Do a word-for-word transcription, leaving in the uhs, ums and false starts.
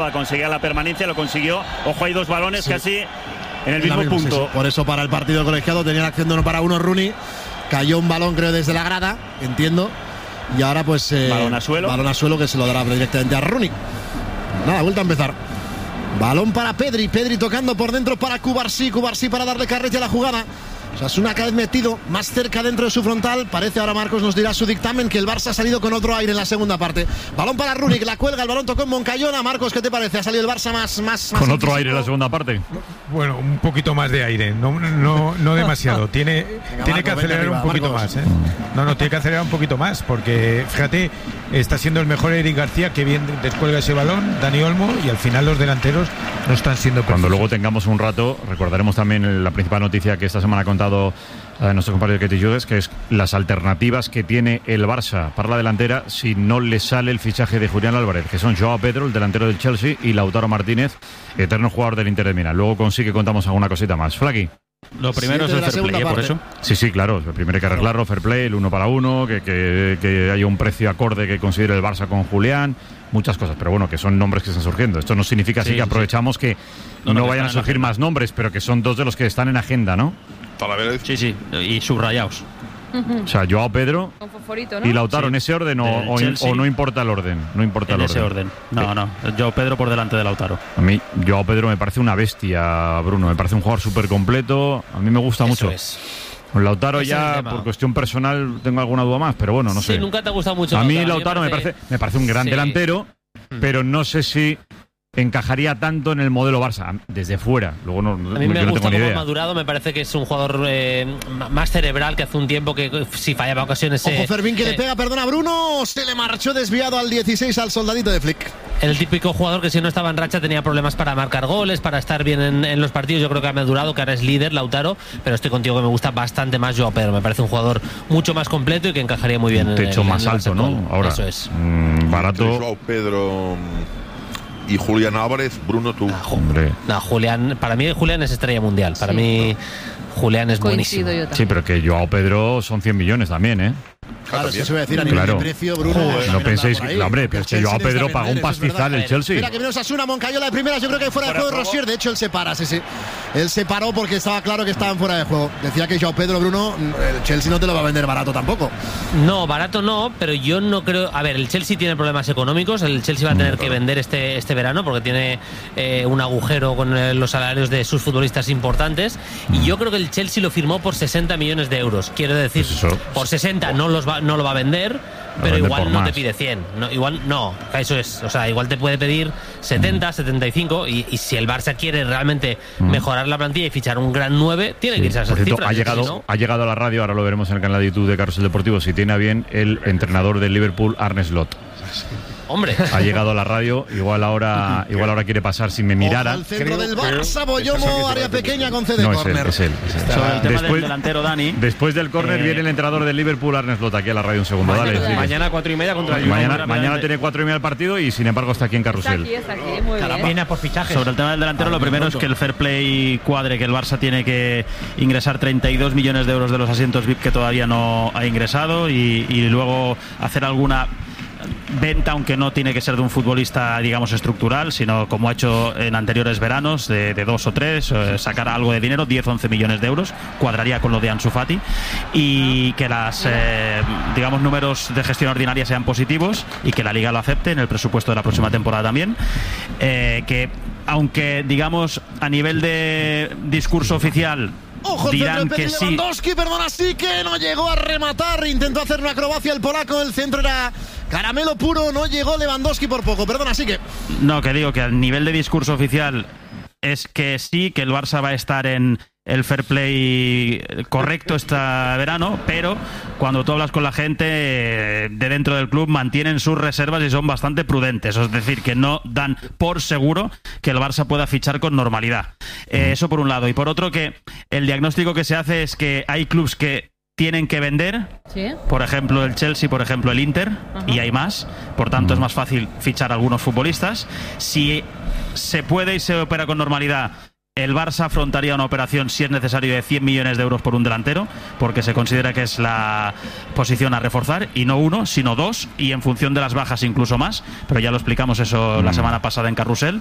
Conseguía la permanencia, lo consiguió. Ojo, hay dos balones sí. casi en el mismo misma, punto. Sí, sí. Por eso para el partido colegiado tenía la acción de uno para uno Rooney. Cayó un balón, creo, desde la grada, entiendo. Y ahora pues eh, balón a suelo. Balón a suelo que se lo dará directamente a Rooney. Nada, vuelta a empezar. Balón para Pedri, Pedri tocando por dentro para Cubarsí, Cubarsí para darle carrete a la jugada. Osasuna cada vez metido más cerca dentro de su frontal. Parece ahora Marcos nos dirá su dictamen que el Barça ha salido con otro aire en la segunda parte. Balón para Rooney, que la cuelga, el balón tocó en Moncayona. Marcos, ¿qué te parece? ¿Ha salido el Barça más... más, más con otro aire en la segunda parte? Bueno, un poquito más de aire, no, no, no demasiado. Tiene, Venga, tiene Marco, que acelerar arriba, un poquito Marcos. más. ¿eh? No, no, tiene que acelerar un poquito más, porque fíjate, está siendo el mejor Eric García, que bien descuelga ese balón, Dani Olmo, y al final los delanteros no están siendo precisos. Cuando luego tengamos un rato, recordaremos también la principal noticia que esta semana ha contado a nuestro compañero Ketty Judes, que es las alternativas que tiene el Barça para la delantera si no le sale el fichaje de Julián Álvarez, que son Joao Pedro, el delantero del Chelsea, y Lautaro Martínez, eterno jugador del Inter de Milán. Luego consigue, contamos alguna cosita más. Flaqui. Lo primero Siete es el fair play, ¿eh? Por eso. Sí, sí, claro. Primero hay que arreglarlo, fair play, el uno para uno, que, que, que haya un precio acorde que considere el Barça con Julián, muchas cosas. Pero bueno, que son nombres que están surgiendo. Esto no significa así sí, que aprovechamos sí. que no, no, no vayan a surgir más nombres, pero que son dos de los que están en agenda, ¿no? Sí, sí, y subrayados. O sea, Joao Pedro ¿no? y Lautaro, sí. ¿En ese orden o, o, o no importa el orden? No importa en el ese orden. orden. No, no. Joao Pedro por delante de Lautaro. A mí, Joao Pedro me parece una bestia, Bruno. Me parece un jugador súper completo. A mí me gusta Eso mucho. Es. Con Lautaro ya, por cuestión personal, tengo alguna duda más, pero bueno, no sí, sé. Nunca te ha gustado mucho. A mí Lautaro, Lautaro me parece, me parece, me parece un gran sí. delantero, pero no sé si encajaría tanto en el modelo Barça desde fuera. Luego no, a mí me gusta no cómo madurado, me parece que es un jugador eh, más cerebral, que hace un tiempo que si fallaba ocasiones. Ojo, eh, Fermín que eh, le pega, perdona Bruno, se le marchó desviado al dieciséis al soldadito de Flick. El típico jugador que si no estaba en racha tenía problemas para marcar goles, para estar bien en, en los partidos. Yo creo que ha madurado, que ahora es líder, Lautaro, pero estoy contigo que me gusta bastante más Joao Pedro. Me parece un jugador mucho más completo y que encajaría muy bien. Un techo en, en, más en alto, ¿no? Ahora, eso es. Mmm, barato. Joao Pedro y Julián Álvarez, Bruno, tú. Ah, hombre. No, Julián, para mí Julián es estrella mundial. Para sí. mí Julián es Coincido buenísimo. Sí, pero que Joao Pedro son cien millones también, ¿eh? Claro, eso se va a decir a nivel claro. de precio, Bruno. Joder, no penséis que, no, hombre, pero es que Joao Pedro pagó un pastizal el Chelsea. Mira que viene Osasuna, Moncayola de primeras, yo creo que fuera de juego Rosier, de hecho él se para, sí, sí. Él se paró porque estaba claro que estaban fuera de juego. Decía que Joao Pedro, Bruno, el Chelsea no te lo va a vender barato tampoco. No, barato no, pero yo no creo. A ver, el Chelsea tiene problemas económicos, el Chelsea va a tener no, que vender este, este verano porque tiene eh, un agujero con eh, los salarios de sus futbolistas importantes, y yo creo que el Chelsea lo firmó por sesenta millones de euros. Quiero decir, pues eso, por sesenta no, los va, no lo va a vender, pero igual no más. Te pide cien. No, igual no, eso es. O sea, igual te puede pedir setenta, mm. setenta y cinco, y, y si el Barça quiere realmente mm. mejorar la plantilla y fichar un gran nueve, tiene sí. que irse a esas cierto, cifras. Ha llegado, ¿no? ha llegado a la radio, ahora lo veremos en el canal de YouTube de Carrusel Deportivo, si tiene a bien, el entrenador del Liverpool, Arne Slot. Hombre. Ha llegado a la radio, igual ahora igual ahora quiere pasar si me mirara. Al centro del Barça, Boyomo, área pequeña con C de no, córner. Es él, es él, es él. Sobre el tema después, del delantero, Dani. Después del córner eh, viene el entrenador del Liverpool, Arne Slot, aquí a la radio un segundo. Mañana, Dale, mañana cuatro y media contra el Mañana, mañana, mañana tiene cuatro y media el partido y sin embargo está aquí en Carrusel. Está aquí, está aquí, muy bien. Viene por fichajes. Sobre el tema del delantero, ah, lo primero es que el fair play cuadre, que el Barça tiene que ingresar treinta y dos millones de euros de los asientos V I P que todavía no ha ingresado, y, y luego hacer alguna venta, aunque no tiene que ser de un futbolista, digamos, estructural, sino como ha hecho en anteriores veranos, de, de dos o tres, eh, sacar algo de dinero, diez, once millones de euros, cuadraría con lo de Ansu Fati, y que las, eh, digamos, números de gestión ordinaria sean positivos y que la Liga lo acepte en el presupuesto de la próxima temporada también, eh, que aunque, digamos, a nivel de discurso oficial Ojo, dirán que sí. Lewandowski, perdona, sí que no llegó a rematar, intentó hacer una acrobacia el polaco, el centro era caramelo puro, no llegó Lewandowski por poco, perdona, sí que... No, que digo que al nivel de discurso oficial es que sí, que el Barça va a estar en el fair play correcto este verano, pero cuando tú hablas con la gente de dentro del club mantienen sus reservas y son bastante prudentes, es decir, que no dan por seguro que el Barça pueda fichar con normalidad. Eh, eso por un lado, y por otro que el diagnóstico que se hace es que hay clubs que tienen que vender, ¿sí? Por ejemplo el Chelsea, por ejemplo el Inter, uh-huh. y hay más, por tanto uh-huh. es más fácil fichar a algunos futbolistas. Si se puede y se opera con normalidad, el Barça afrontaría una operación, si es necesario, de cien millones de euros por un delantero, porque se considera que es la posición a reforzar, y no uno, sino dos, y en función de las bajas incluso más, pero ya lo explicamos eso mm. la semana pasada en Carrusel.